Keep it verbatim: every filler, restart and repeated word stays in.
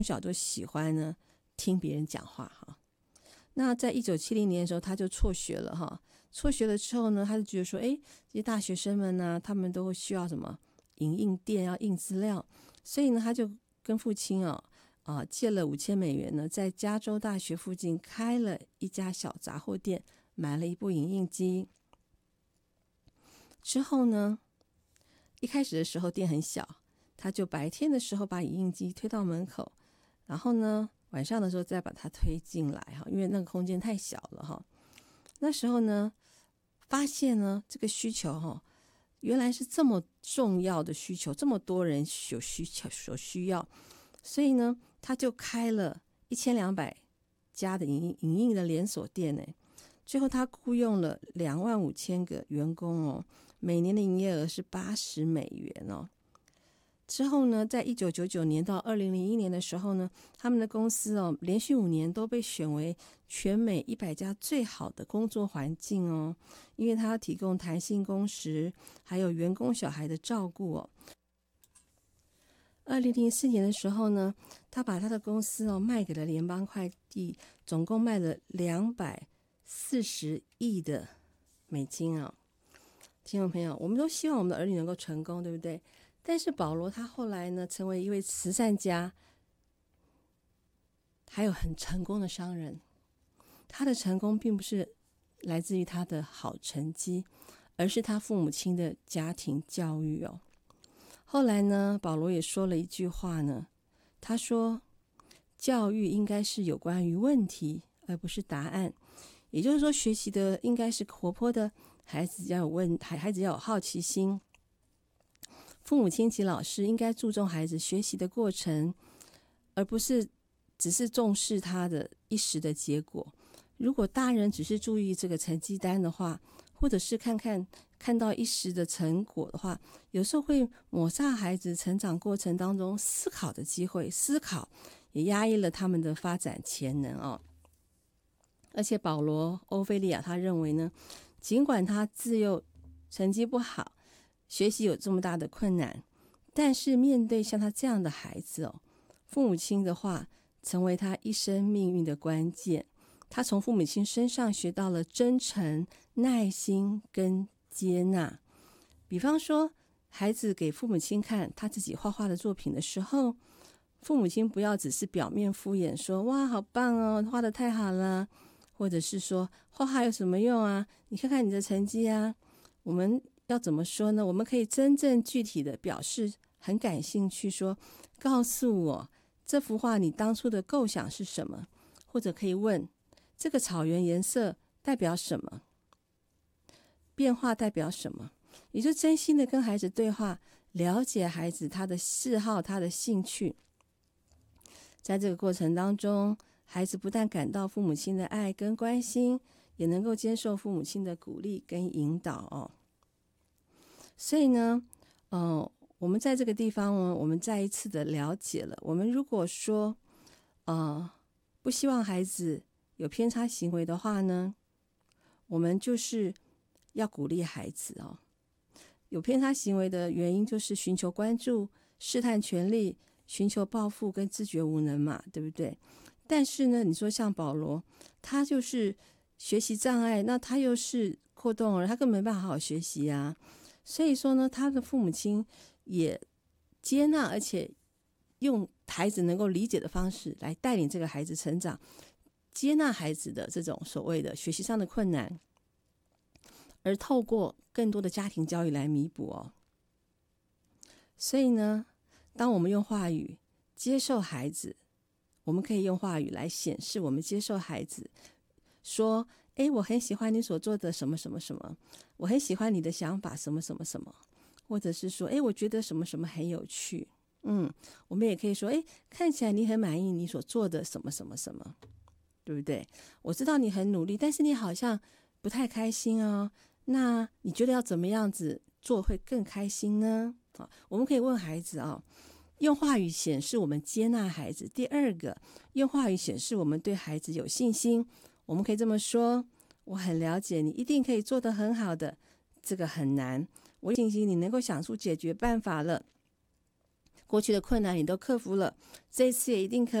小就喜欢呢听别人讲话哈。那在一九七零年的时候，他就辍学了哈。辍学了之后呢，他就觉得说，哎，这些大学生们呢，他们都需要什么影印店要印资料，所以呢，他就跟父亲啊啊借了五千美元呢，在加州大学附近开了一家小杂货店，买了一部影印机。之后呢，一开始的时候店很小，他就白天的时候把影印机推到门口，然后呢，晚上的时候再把它推进来哈，因为那个空间太小了哈。那时候呢，发现呢这个需求哈，原来是这么重要的需求，这么多人有需求所需要，所以呢，他就开了一千两百家的影影印的连锁店呢。最后他雇佣了两万五千个员工哦，每年的营业额是八十美元哦。之后呢，在一九九九年到二零零一年的时候呢，他们的公司哦，连续五年都被选为全美一百家最好的工作环境哦，因为他要提供弹性工时，还有员工小孩的照顾哦。二零零四年的时候呢，他把他的公司哦卖给了联邦快递，总共卖了两百四十亿的美金啊、哦。听众朋友，我们都希望我们的儿女能够成功，对不对？但是保罗他后来呢，成为一位慈善家，还有很成功的商人。他的成功并不是来自于他的好成绩，而是他父母亲的家庭教育哦。后来呢，保罗也说了一句话呢，他说，教育应该是有关于问题，而不是答案。也就是说，学习的应该是活泼的，孩子要有问，孩子要有好奇心。父母亲及老师应该注重孩子学习的过程，而不是只是重视他的一时的结果。如果大人只是注意这个成绩单的话，或者是看看看到一时的成果的话，有时候会抹杀孩子成长过程当中思考的机会，思考也压抑了他们的发展潜能哦。而且保罗·欧菲利亚他认为呢，尽管他自幼成绩不好，学习有这么大的困难，但是面对像他这样的孩子哦，父母亲的话成为他一生命运的关键。他从父母亲身上学到了真诚、耐心跟接纳。比方说，孩子给父母亲看他自己画画的作品的时候，父母亲不要只是表面敷衍说，哇，好棒哦，画得太好了，或者是说画画有什么用啊？你看看你的成绩啊。我们要怎么说呢？我们可以真正具体的表示很感兴趣，说告诉我这幅画你当初的构想是什么，或者可以问这个草原颜色代表什么，变化代表什么，也就真心的跟孩子对话，了解孩子他的嗜好，他的兴趣。在这个过程当中，孩子不但感到父母亲的爱跟关心，也能够接受父母亲的鼓励跟引导哦。所以呢，呃，我们在这个地方呢，我们再一次的了解了，我们如果说，呃，不希望孩子有偏差行为的话呢，我们就是要鼓励孩子哦。有偏差行为的原因就是寻求关注、试探权力、寻求报复跟自觉无能嘛，对不对？但是呢，你说像保罗，他就是学习障碍，那他又是过动儿，他根本没办法好好学习啊。所以说呢，他的父母亲也接纳，而且用孩子能够理解的方式来带领这个孩子成长，接纳孩子的这种所谓的学习上的困难，而透过更多的家庭教育来弥补哦。所以呢，当我们用话语接受孩子，我们可以用话语来显示我们接受孩子，说诶，我很喜欢你所做的什么什么什么，我很喜欢你的想法什么什么什么，或者是说诶，我觉得什么什么很有趣。嗯，我们也可以说诶，看起来你很满意你所做的什么什么什么，对不对？我知道你很努力，但是你好像不太开心哦，那你觉得要怎么样子做会更开心呢？啊，我们可以问孩子啊，用话语显示我们接纳孩子。第二个，用话语显示我们对孩子有信心。我们可以这么说，我很了解你一定可以做得很好的，这个很难，我有信心你能够想出解决办法了。 过去的困难你都克服了，这次也一定可以。